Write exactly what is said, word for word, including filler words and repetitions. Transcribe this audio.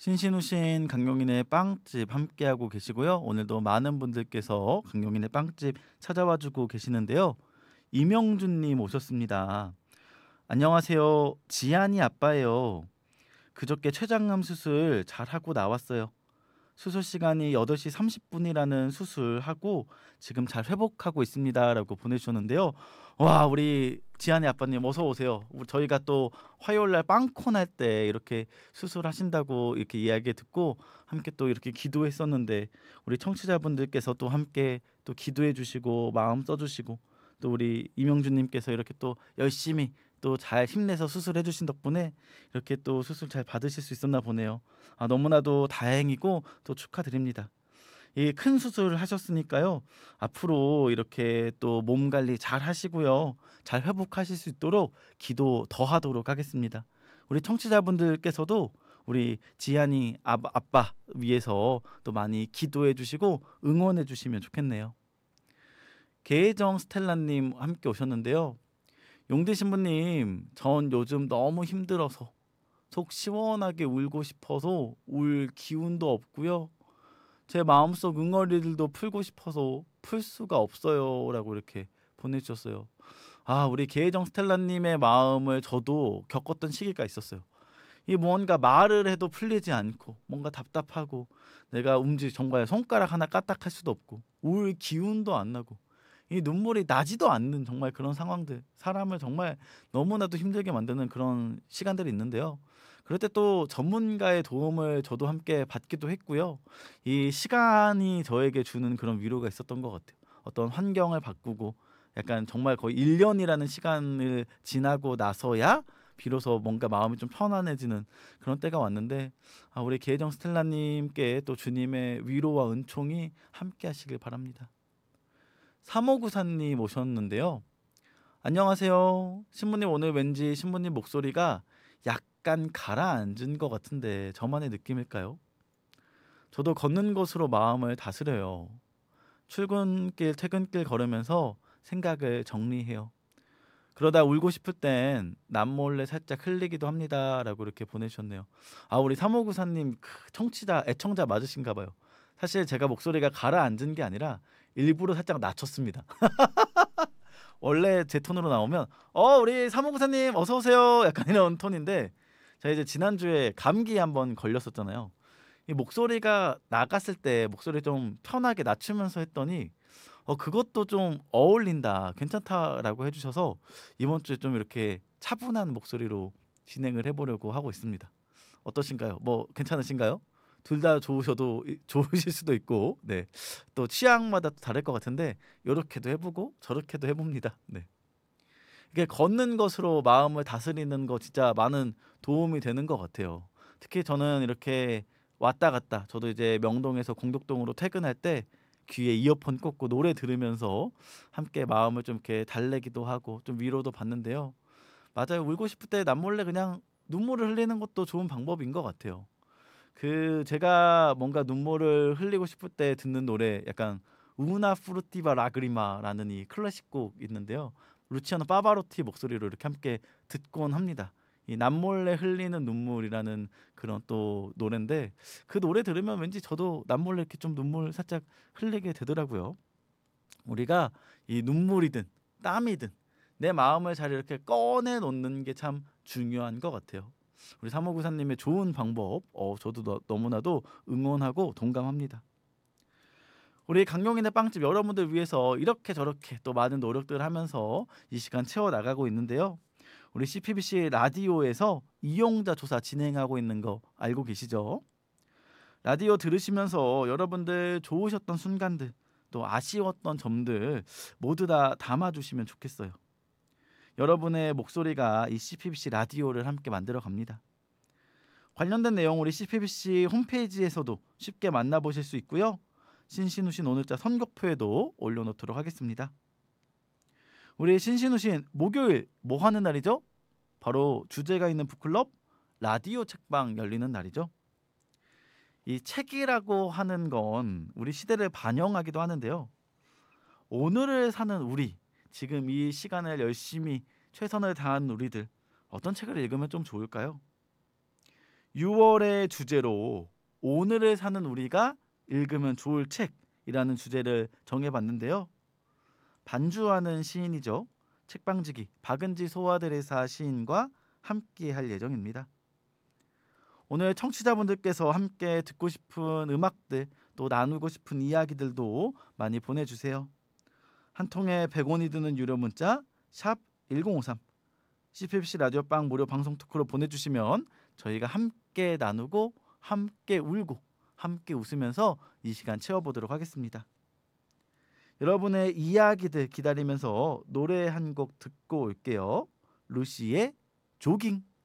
신신우신 강용인의 빵집 함께하고 계시고요. 오늘도 많은 분들께서 강용인의 빵집 찾아와주고 계시는데요. 이명준님 오셨습니다. 안녕하세요. 지한이 아빠예요. 그저께 췌장암 수술 잘 하고 나왔어요. 수술 시간이 여덟 시 삼십 분이라는 수술하고 지금 잘 회복하고 있습니다라고 보내주셨는데요. 와, 우리 지한이 아빠님 어서 오세요. 우리 저희가 또 화요일 날 빵콘 할 때 이렇게 수술하신다고 이렇게 이야기 듣고 함께 또 이렇게 기도했었는데 우리 청취자분들께서 또 함께 또 기도해 주시고 마음 써 주시고 또 우리 이명준 님께서 이렇게 또 열심히 또 잘 힘내서 수술해 주신 덕분에 이렇게 또 수술 잘 받으실 수 있었나 보네요. 아, 너무나도 다행이고 또 축하드립니다. 이 큰 수술을 하셨으니까요. 앞으로 이렇게 또 몸 관리 잘 하시고요. 잘 회복하실 수 있도록 기도 더 하도록 하겠습니다. 우리 청취자분들께서도 우리 지한이 아, 아빠 위해서 또 많이 기도해 주시고 응원해 주시면 좋겠네요. 계정 스텔라님 함께 오셨는데요. 용대 신부님, 전 요즘 너무 힘들어서 속 시원하게 울고 싶어서 울 기운도 없고요. 제 마음속 응어리들도 풀고 싶어서 풀 수가 없어요. 라고 이렇게 보내주셨어요. 아, 우리 계정 스텔라님의 마음을 저도 겪었던 시기가 있었어요. 이 뭔가 말을 해도 풀리지 않고 뭔가 답답하고 내가 움직 정말 손가락 하나 까딱할 수도 없고 울 기운도 안 나고 이 눈물이 나지도 않는 정말 그런 상황들, 사람을 정말 너무나도 힘들게 만드는 그런 시간들이 있는데요. 그럴 때 또 전문가의 도움을 저도 함께 받기도 했고요. 이 시간이 저에게 주는 그런 위로가 있었던 것 같아요. 어떤 환경을 바꾸고 약간 정말 거의 일 년이라는 시간을 지나고 나서야 비로소 뭔가 마음이 좀 편안해지는 그런 때가 왔는데, 아, 우리 계정 스텔라님께 또 주님의 위로와 은총이 함께 하시길 바랍니다. 삼오구사님 오셨는데요. 안녕하세요. 신부님, 오늘 왠지 신부님 목소리가 약간 가라앉은 것 같은데 저만의 느낌일까요? 저도 걷는 것으로 마음을 다스려요. 출근길, 퇴근길 걸으면서 생각을 정리해요. 그러다 울고 싶을 땐 남몰래 살짝 흘리기도 합니다. 라고 이렇게 보내주셨네요. 아, 우리 삼오구사님 청취자, 애청자 맞으신가 봐요. 사실 제가 목소리가 가라앉은 게 아니라 일부러 살짝 낮췄습니다. 원래 제 톤으로 나오면 어 우리 삼오구사님 어서 오세요 약간 이런 톤인데, 제가 이제 지난주에 감기 한번 걸렸었잖아요. 이 목소리가 나갔을 때 목소리 좀 편하게 낮추면서 했더니 어 그것도 좀 어울린다, 괜찮다라고 해주셔서 이번 주에 좀 이렇게 차분한 목소리로 진행을 해보려고 하고 있습니다. 어떠신가요? 뭐 괜찮으신가요? 둘 다 좋으셔도 이- 좋으실 수도 있고, 네, 또 취향마다 또 다를 것 같은데 요렇게도 해보고 저렇게도 해봅니다. 네. 이게 걷는 것으로 마음을 다스리는 거 진짜 많은 도움이 되는 것 같아요. 특히 저는 이렇게 왔다 갔다, 저도 이제 명동에서 공덕동으로 퇴근할 때 귀에 이어폰 꽂고 노래 들으면서 함께 마음을 좀 이렇게 달래기도 하고 좀 위로도 받는데요. 맞아요. 울고 싶을 때 남몰래 그냥 눈물을 흘리는 것도 좋은 방법인 것 같아요. 그 제가 뭔가 눈물을 흘리고 싶을 때 듣는 노래, 약간 우나 프루티바 라그리마라는 이 클래식 곡 있는데요. 루치아노 파바로티 목소리로 이렇게 함께 듣곤 합니다. 이 남몰래 흘리는 눈물이라는 그런 또 노래인데, 그 노래 들으면 왠지 저도 남몰래 이렇게 좀 눈물 살짝 흘리게 되더라고요. 우리가 이 눈물이든 땀이든 내 마음을 잘 이렇게 꺼내 놓는 게 참 중요한 것 같아요. 우리 삼오구사님의 좋은 방법, 어, 저도 너, 너무나도 응원하고 동감합니다. 우리 강용인의 빵집 여러분들 위해서 이렇게 저렇게 또 많은 노력들을 하면서 이 시간 채워 나가고 있는데요. 우리 씨피비씨 라디오에서 이용자 조사 진행하고 있는 거 알고 계시죠? 라디오 들으시면서 여러분들 좋으셨던 순간들, 또 아쉬웠던 점들 모두 다 담아주시면 좋겠어요. 여러분의 목소리가 이 씨피비씨 라디오를 함께 만들어 갑니다. 관련된 내용 우리 씨피비씨 홈페이지에서도 쉽게 만나보실 수 있고요. 신신우신 오늘자 선곡표에도 올려놓도록 하겠습니다. 우리 신신우신 목요일 뭐 하는 날이죠? 바로 주제가 있는 북클럽 라디오 책방 열리는 날이죠. 이 책이라고 하는 건 우리 시대를 반영하기도 하는데요. 오늘을 사는 우리, 지금 이 시간을 열심히 최선을 다한 우리들, 어떤 책을 읽으면 좀 좋을까요? 유월의 주제로 오늘을 사는 우리가 읽으면 좋을 책이라는 주제를 정해봤는데요. 반주하는 시인이죠. 책방지기 박은지 소아드레사 시인과 함께 할 예정입니다. 오늘 청취자분들께서 함께 듣고 싶은 음악들 또 나누고 싶은 이야기들도 많이 보내주세요. 한 통에 백 원이 드는 유료 문자 샵 일공오삼 씨피에프씨 라디오빵 무료 방송 토크로 보내주시면 저희가 함께 나누고 함께 울고 함께 웃으면서 이 시간 채워보도록 하겠습니다. 여러분의 이야기들 기다리면서 노래 한 곡 듣고 올게요. 루시의 조깅.